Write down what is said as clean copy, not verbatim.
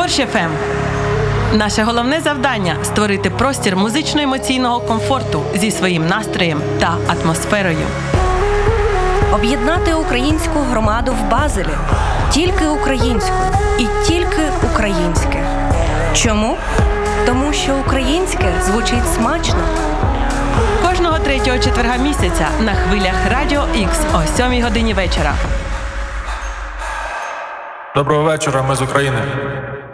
Порш ФМ. Наше головне завдання – створити простір музично-емоційного комфорту зі своїм настроєм та атмосферою. Об'єднати українську громаду в Базелі. Тільки українську і тільки українське. Чому? Тому що українське звучить смачно. Кожного третього четверга місяця на хвилях Радіо Х о 7 годині вечора. Доброго вечора, ми з України.